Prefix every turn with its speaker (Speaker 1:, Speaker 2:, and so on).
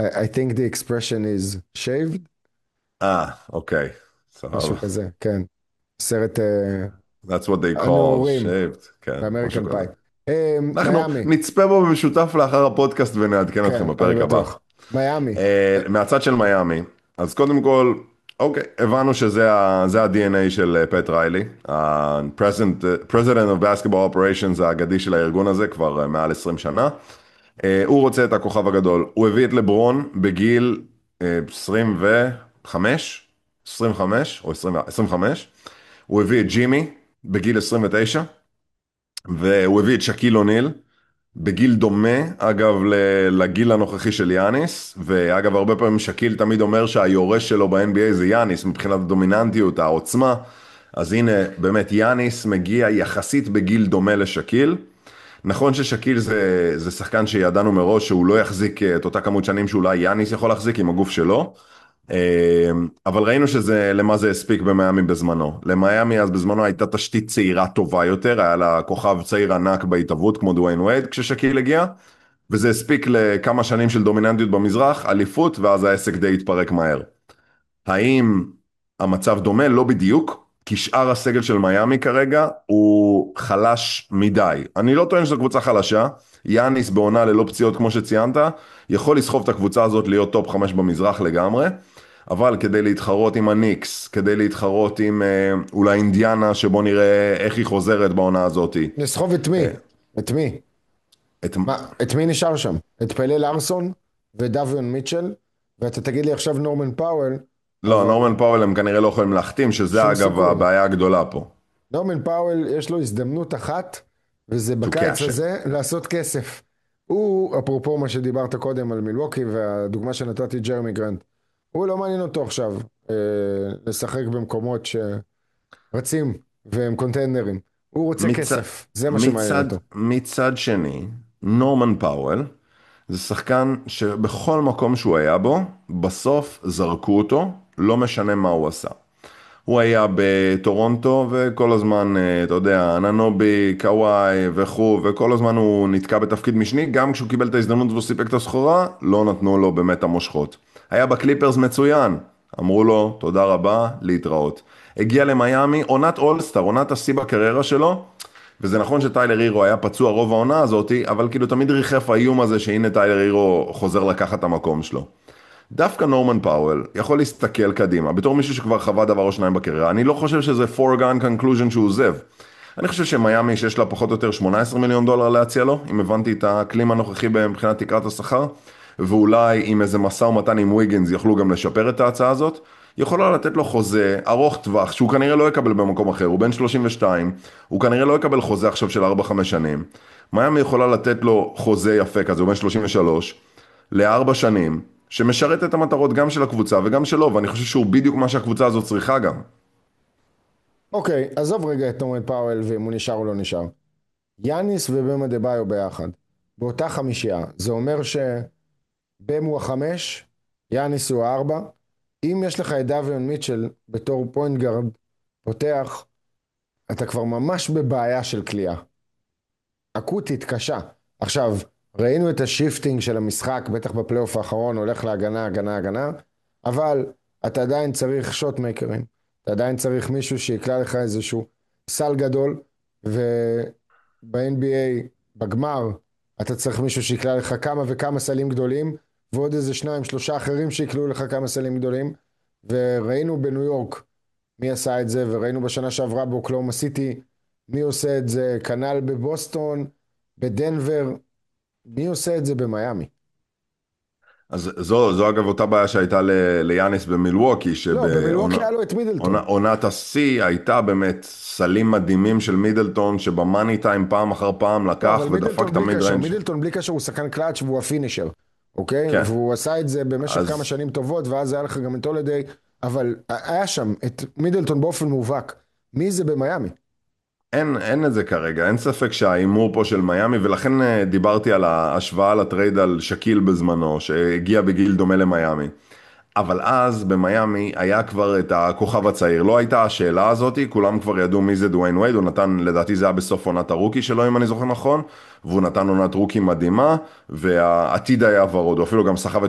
Speaker 1: I think the expression is shaved,
Speaker 2: אוקיי,
Speaker 1: משהו
Speaker 2: סבבה.
Speaker 1: כזה, כן. סרט
Speaker 2: That's what they call
Speaker 1: הנעורים
Speaker 2: shaved, כן, משהו
Speaker 1: באמריקן
Speaker 2: כזה.
Speaker 1: פאי.
Speaker 2: אנחנו
Speaker 1: מיאמי,
Speaker 2: נצפה בו במשותף לאחר הפודקאסט ונעדכן
Speaker 1: כן,
Speaker 2: אתכם
Speaker 1: אני
Speaker 2: בפרק הבא.
Speaker 1: בטוח. מיאמי,
Speaker 2: מהצד של מיאמי, אז קודם כל, אוקיי, הבנו זה ה-DNA של פט ריילי, ה-President of Basketball Operations האגדי של הארגון הזה כבר מעל 20 שנה. הוא רוצה את הכוכב הגדול. הוא הביא את לברון בגיל 25, 25 או 20, 25. הוא הביא את ג'ימי בגיל 29, והוא הביא את שקיל אוניל בגיל דומה, אגב, לגיל הנוכחי של יאניס, ואגב, הרבה פעמים שקיל תמיד אומר שהיורש שלו ב-NBA זה יאניס, מבחינת הדומיננטיות, העוצמה, אז הנה, באמת, יאניס מגיע יחסית בגיל דומה לשקיל. נכון ששקיל זה שחקן שידענו מראש שהוא לא יחזיק את אותה כמות שנים שאולי יאניס יכול להחזיק עם הגוף שלו, אבל ראינו שזה, למה זה הספיק במיימי בזמנו. למיימי אז בזמנו הייתה תשתית צעירה טובה יותר, היה לה כוכב צעיר ענק בהתאבות כמו דוויין וייד כששקיל הגיע, וזה הספיק לכמה שנים של דומיננטיות במזרח, אליפות, ואז העסק די התפרק מהר. האם המצב דומה? לא בדיוק, כי שאר הסגל של מיאמי כרגע הוא חלש מדי. אני לא טוען שזו קבוצה חלשה, יאניס בעונה ללא פציעות כמו שציינת, יכול לסחוב את הקבוצה הזאת להיות טופ 5 במזרח לגמרי, אבל כדי להתחרות עם הניקס, כדי להתחרות עם אולי אינדיאנה, שבוא נראה איך היא חוזרת בעונה הזאת.
Speaker 1: לסחוב את מי? את מי?
Speaker 2: את...
Speaker 1: את מי נשאר שם? את פיילי לארסון ודוויון מיטשל, ואתה תגיד לי עכשיו נורמן פאוול,
Speaker 2: לא,
Speaker 1: אבל
Speaker 2: נורמן פאוול הם כנראה לא יכולים להחתים, שזה
Speaker 1: שום
Speaker 2: אגב
Speaker 1: סיכוי.
Speaker 2: הבעיה הגדולה פה.
Speaker 1: נורמן פאוול יש לו הזדמנות אחת, וזה
Speaker 2: To
Speaker 1: בקיץ
Speaker 2: cash in.
Speaker 1: הזה לעשות כסף. הוא, אפרופו מה שדיברת קודם על מילווקי והדוגמה שנתתי ג'רמי גרנט, הוא לא מעניין אותו עכשיו לשחק במקומות שרצים והם קונטנדרים. הוא רוצה
Speaker 2: מצד,
Speaker 1: כסף, זה מה שמעניין אותו.
Speaker 2: מצד שני, נורמן פאוול זה שחקן שבכל מקום שהוא היה בו, בסוף זרקו אותו, לא משנה מה הוא עשה. הוא היה בטורונטו וכל הזמן, אתה יודע, אננובי, קוואי וכו', וכל הזמן הוא נתקע בתפקיד משני, גם כשהוא קיבל את ההזדמנות והוא סיפק את הסחורה, לא נתנו לו באמת המושכות. היה בקליפרס מצוין, אמרו לו תודה רבה, להתראות. הגיע למיימי, עונת אולסטאר, עונת השיא בקריירה שלו, וזה נכון שטיילר הירו היה פצוע רוב העונה הזאת, אבל כאילו תמיד ריחף האיום הזה שהנה טיילר הירו חוזר לקחת את המקום שלו. דווקא נורמן פאוול יכול להסתכל קדימה, בתור מישהו שכבר חווה דבר או שניים בקריירה, אני לא חושב שזה foregone conclusion שהוא עוזב. אני חושב שמיימי שיש לה פחות או יותר 18 מיליון דולר להציע לו, אם הבנתי את הכלים הנוכחי מבחינת תקרת השכר, ואולי עם איזה מסע ומתן עם ויגינס יוכלו גם לשפר את ההצעה הזאת, יכולה לתת לו חוזה ארוך טווח, שהוא כנראה לא יקבל במקום אחר, הוא בן 32, הוא כנראה לא יקבל חוזה עכשיו של 4-5 שנים. מיימי יכולה לתת לו חוזה יפה כזה, הוא בן 33, לארבע שנים, שמשרת את המטרות גם של הקבוצה וגם שלו, ואני חושב שהוא בדיוק מה שהקבוצה הזאת צריכה גם.
Speaker 1: אוקיי, עזוב רגע את נורמן פאוול ואם הוא נשאר או לא נשאר. יאניס ובמה דה ביו ביחד, באותה חמישייה, זה אומר שבם הוא החמש, יאניס הוא הארבע. אם יש לך את דוויון מיטשל בתור פוינט גארד פותח, אתה כבר ממש בבעיה של כליאה. אקוטית קשה. עכשיו, ראינו את השיפטינג של המשחק, בטח בפלייאוף האחרון, הולך להגנה, הגנה, הגנה, אבל אתה עדיין צריך שוטמקרים. אתה עדיין צריך מישהו שיקלע לך איזשהו סל גדול, וב-NBA, בגמר, אתה צריך מישהו שיקלע לך כמה וכמה סלים גדולים, ועוד איזה שניים, שלושה אחרים שיקלעו לך כמה סלים גדולים, וראינו בניו יורק מי עשה את זה, וראינו בשנה שעברה באוקלאומה סיטי, מי עושה את זה, כנ"ל בבוסטון, בדנבר, מי עושה את זה במיימי?
Speaker 2: אז זו אגב אותה בעיה שהייתה ליאניס במילווקי,
Speaker 1: לא, במילווקי היה לו את מידלטון.
Speaker 2: עונת השיא הייתה באמת סלים מדהימים של מידלטון, שבמאני טיים פעם אחר פעם
Speaker 1: לא,
Speaker 2: לקח
Speaker 1: אבל
Speaker 2: ודפק
Speaker 1: מידלטון
Speaker 2: את
Speaker 1: בלי
Speaker 2: המיד
Speaker 1: קשר,
Speaker 2: ריינג'.
Speaker 1: מידלטון בלי קשר הוא שחקן קלאץ' והוא הפינישר, אוקיי?
Speaker 2: כן,
Speaker 1: והוא עשה את זה במשך כמה
Speaker 2: אז
Speaker 1: שנים טובות, ואז היה לך גם את הולידיי, אבל היה שם את מידלטון באופן מובהק. מי זה במיימי?
Speaker 2: אין את זה כרגע, אין ספק שהאימור פה של מיאמי, ולכן דיברתי על ההשוואה לטרייד על שקיל בזמנו, שהגיע בגיל דומה למיאמי. אבל אז במיאמי היה כבר את הכוכב הצעיר, לא הייתה השאלה הזאת, כולם כבר ידעו מי זה דוויין וייד, הוא נתן, לדעתי זה היה בסוף עונת הרוקי שלו אם אני זוכר נכון, והוא נתן עונת רוקי מדהימה, והעתיד היה ורוד, הוא אפילו גם סחב את